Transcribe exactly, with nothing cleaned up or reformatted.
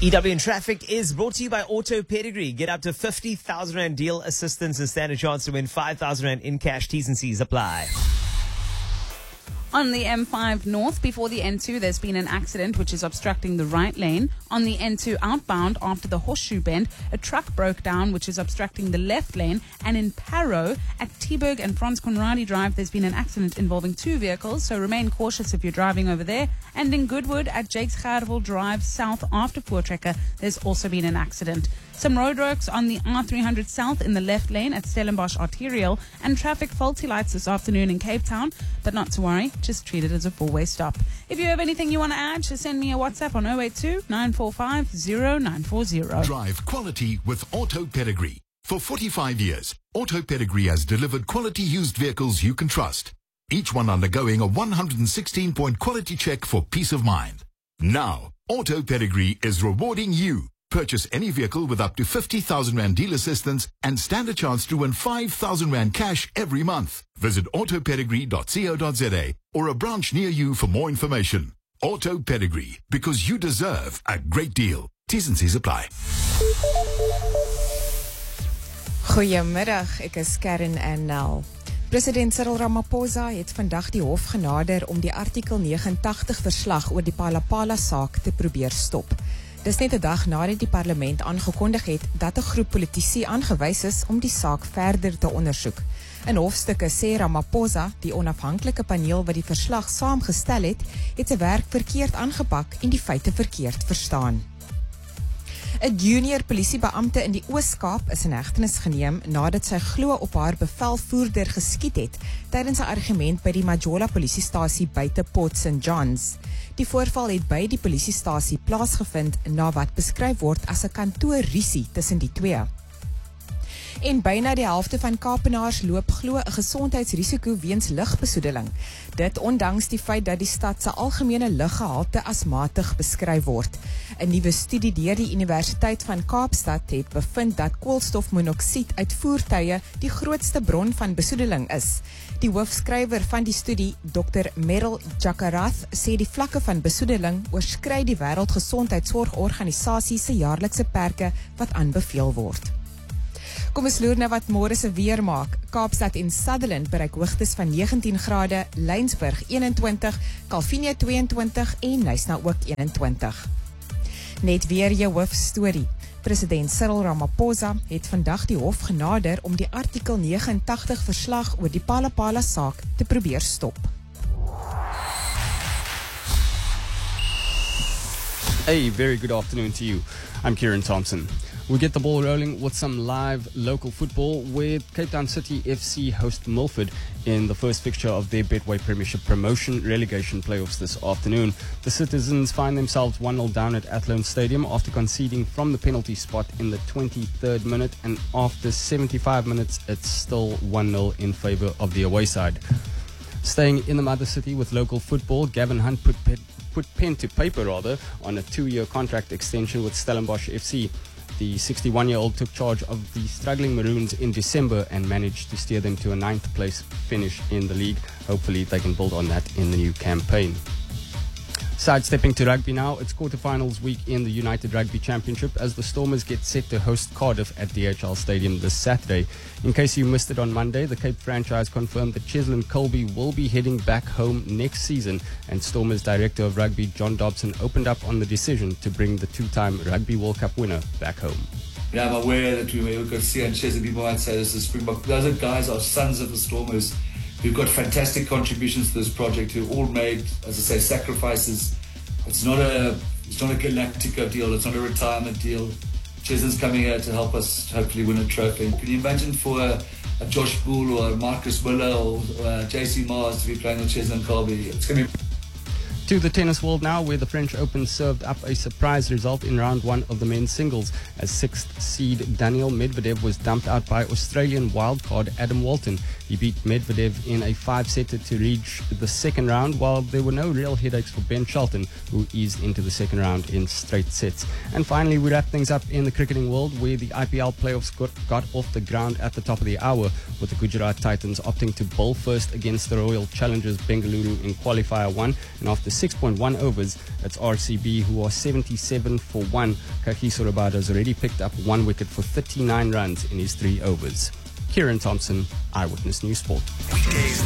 E W in Traffic is brought to you by Auto Pedigree. Get up to fifty thousand rand deal assistance and stand a chance to win five thousand rand in cash. T's and C's apply. On the M five North, before the N two, there's been an accident which is obstructing the right lane. On the N two outbound, after the Horseshoe Bend, a truck broke down which is obstructing the left lane. And in Parow, at Teberg and Frans Conradi Drive, there's been an accident involving two vehicles, so remain cautious if you're driving over there. And in Goodwood, at Jakes Gerwel Drive South after Voortrekker, there's also been an accident. Some roadworks on the R three hundred South in the left lane at Stellenbosch Arterial, and traffic faulty lights this afternoon in Cape Town, but not to worry, just treat it as a four-way stop. If you have anything you want to add, just send me a WhatsApp on oh eight two, nine four five, oh nine four oh. Drive quality with Auto Pedigree. For forty-five years, Auto Pedigree has delivered quality used vehicles you can trust. Each one undergoing a one hundred sixteen point quality check for peace of mind. Now, Auto Pedigree is rewarding you. Purchase any vehicle with up to fifty thousand rand deal assistance and stand a chance to win five thousand rand cash every month. Visit auto pedigree dot co dot za or a branch near you for more information. Auto Pedigree, because you deserve a great deal. T's and C's apply. Goeiemiddag, ek is Karen Annel. President Cyril Ramaphosa het vandag die hof genader om die artikel negenentagtig verslag oor die Palapala saak te probeer stop. Dis net 'n dag nadat die parlement aangekondig het dat 'n groep politici aangewys is om die saak verder te ondersoek. In hofstukke sê Ramaphosa, die onafhanklike paneel wat die verslag saamgestel het, het sy werk verkeerd aangepak en die feite verkeerd verstaan. 'n Junior polisiebeampte in die Oos-Kaap is in hegtenis geneem nadat sy glo op haar bevelvoerder geskiet het tydens 'n argument by die Majola polisiestasie buite Port Saint Johns. Die voorval het by die polisiestasie plaasgevind na wat beskryf word as 'n kantoorrusie tussen die twee. En byna die helfte van Kaapenaars loop glo 'n gesondheidsrisiko weens lugbesoedeling. Dit ondanks die feit dat die stad se algemene luggehalte as matig beskryf word. 'n Nuwe studie deur die Universiteit van Kaapstad het bevind dat koolstofmonoksied uit voertuie die grootste bron van besoedeling is. Die hoofskrywer van die studie, dokter Merrill Jakarath, sê die vlakke van besoedeling oorskry die Wêreldgesondheidsorgorganisasie se jaarlikse perke wat aanbeveel word. Kom ons loer na wat môre se weer maak. Kaapstad en Sutherland bereik hoogtes van negentien grade, Laingsburg eenentwintig, Calvinia tweeëntwintig en Knysna ook eenentwintig. Net weer jou hoofstorie. President Cyril Ramaphosa het vandag die hof genader om die artikel negenentagtig verslag oor die Palapala saak te probeer stop. A very good afternoon to you. I'm Kieran Thompson. We get the ball rolling with some live local football with Cape Town City F C host Milford in the first fixture of their Betway Premiership promotion relegation playoffs this afternoon. The Citizens find themselves one nil down at Athlone Stadium after conceding from the penalty spot in the twenty-third minute, and after seventy-five minutes it's still one nil in favour of the away side. Staying in the mother city with local football, Gavin Hunt put, pe- put pen to paper rather on a two-year contract extension with Stellenbosch F C. The sixty-one-year-old took charge of the struggling Maroons in December and managed to steer them to a ninth place finish in the league. Hopefully they can build on that in the new campaign. Sidestepping to rugby now, it's quarterfinals week in the United Rugby Championship as the Stormers get set to host Cardiff at D H L Stadium this Saturday. In case you missed it on Monday, the Cape franchise confirmed that Cheslin Colby will be heading back home next season, and Stormers Director of Rugby John Dobson opened up on the decision to bring the two-time Rugby World Cup winner back home. Yeah, I'm aware that we were going to see on Cheslin, people might say this is Springbok. Those are guys are sons of the Stormers who've got fantastic contributions to this project, who all made, as I say, sacrifices. It's not a it's not a Galactica deal, it's not a retirement deal. Cheslin's coming here to help us hopefully win a trophy. And can you imagine for a, a Josh Bull or a Marcus Miller or, or a J C Mars to be playing with Cheslin Colby? It's going to be... To the tennis world now, where the French Open served up a surprise result in round one of the men's singles, as sixth seed Daniel Medvedev was dumped out by Australian wildcard Adam Walton. He beat Medvedev in a five-setter to reach the second round, while there were no real headaches for Ben Shelton, who eased into the second round in straight sets. And finally, we wrap things up in the cricketing world, where the I P L playoffs got, got off the ground at the top of the hour, with the Gujarat Titans opting to bowl first against the Royal Challengers Bengaluru in qualifier one, and after six point one overs. It's R C B who are seventy-seven for one. Kagiso Rabada has already picked up one wicket for thirty-nine runs in his three overs. Kieran Thompson, Eyewitness News Sport.